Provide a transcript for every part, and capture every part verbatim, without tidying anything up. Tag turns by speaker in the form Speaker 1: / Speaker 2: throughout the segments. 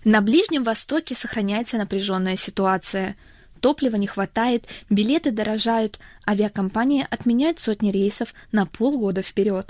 Speaker 1: На Ближнем Востоке сохраняется напряженная ситуация. Топлива не хватает, билеты дорожают, авиакомпании отменяют сотни рейсов на полгода вперед.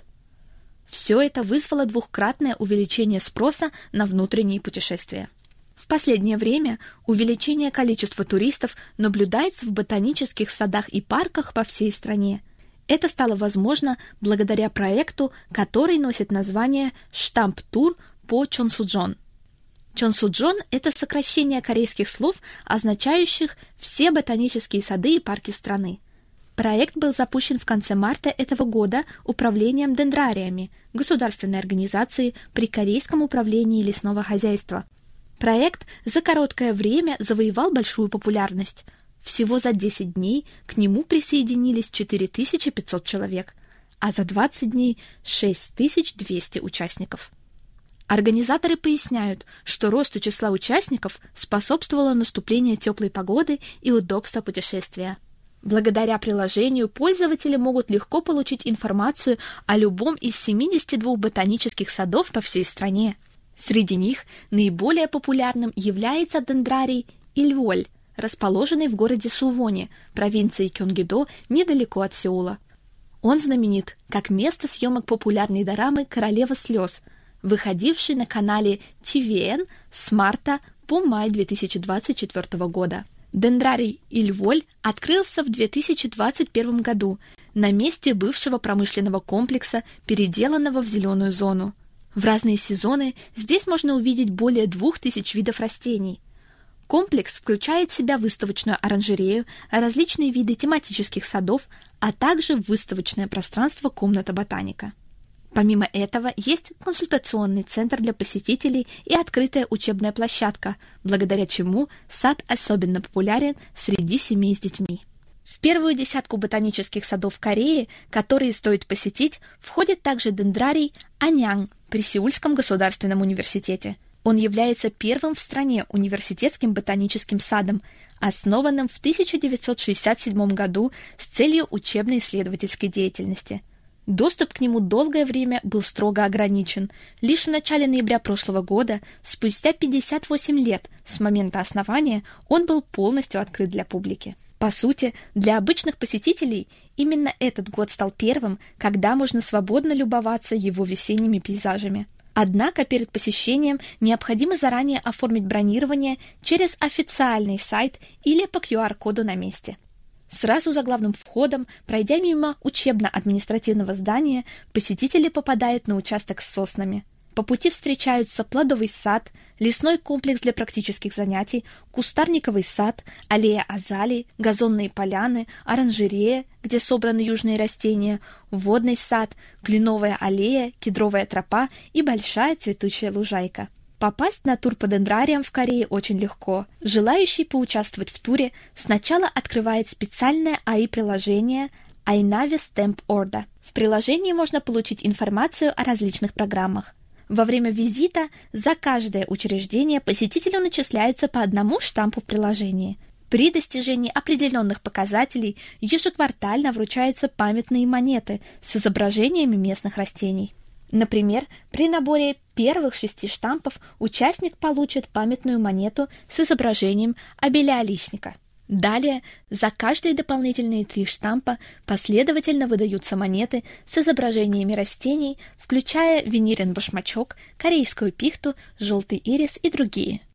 Speaker 1: Все это вызвало двукратное увеличение спроса на внутренние путешествия. В последнее время увеличение количества туристов наблюдается в ботанических садах и парках по всей стране. Это стало возможно благодаря проекту, который носит название «Штамп-тур по Чонсуджон». Чонсуджон – это сокращение корейских слов, означающих «все ботанические сады и парки страны». Проект был запущен в конце марта этого года Управлением дендрариями, государственной организацией при Корейском управлении лесного хозяйства. Проект за короткое время завоевал большую популярность. Всего за десять дней к нему присоединились четыре тысячи пятьсот человек, а за двадцать дней – шесть тысяч двести участников. Организаторы поясняют, что росту числа участников способствовало наступление теплой погоды и удобство путешествия. Благодаря приложению пользователи могут легко получить информацию о любом из семидесяти двух ботанических садов по всей стране. Среди них наиболее популярным является дендрарий Ильволь, расположенный в городе Сувоне, провинции Кёнгидо, недалеко от Сеула. Он знаменит как место съемок популярной дорамы «Королева слез», выходившей на канале ти ви эн с марта по май две тысячи двадцать четвёртого года. Дендрарий Ильволь открылся в две тысячи двадцать первом году на месте бывшего промышленного комплекса, переделанного в зеленую зону. В разные сезоны здесь можно увидеть более двух тысяч видов растений. Комплекс включает в себя выставочную оранжерею, различные виды тематических садов, а также выставочное пространство «Комната ботаника». Помимо этого, есть консультационный центр для посетителей и открытая учебная площадка, благодаря чему сад особенно популярен среди семей с детьми. В первую десятку ботанических садов Кореи, которые стоит посетить, входит также дендрарий Аньян при Сеульском государственном университете. Он является первым в стране университетским ботаническим садом, основанным в тысяча девятьсот шестьдесят седьмом году с целью учебно-исследовательской деятельности. Доступ к нему долгое время был строго ограничен. Лишь в начале ноября прошлого года, спустя пятьдесят восемь лет с момента основания, он был полностью открыт для публики. По сути, для обычных посетителей именно этот год стал первым, когда можно свободно любоваться его весенними пейзажами. Однако перед посещением необходимо заранее оформить бронирование через официальный сайт или по ку ар коду на месте. Сразу за главным входом, пройдя мимо учебно-административного здания, посетители попадают на участок с соснами. По пути встречаются плодовый сад, лесной комплекс для практических занятий, кустарниковый сад, аллея азалий, газонные поляны, оранжерея, где собраны южные растения, водный сад, кленовая аллея, кедровая тропа и большая цветущая лужайка. Попасть на тур по дендрариям в Корее очень легко. Желающий поучаствовать в туре сначала открывает специальное эй ай приложение iNavi Stamp Order. В приложении можно получить информацию о различных программах. Во время визита за каждое учреждение посетителю начисляется по одному штампу в приложении. При достижении определенных показателей ежеквартально вручаются памятные монеты с изображениями местных растений. Например, при наборе первых шести штампов участник получит памятную монету с изображением абелиолистника. Далее за каждые дополнительные три штампа последовательно выдаются монеты с изображениями растений, включая венерин башмачок, корейскую пихту, желтый ирис и другие.